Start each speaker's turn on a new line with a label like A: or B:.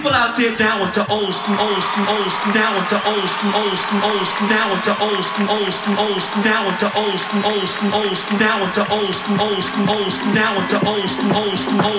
A: People out there down with the old school, down with the old school, down with the old school, down with the old school, down with the old school, down with the old school, down with the old school,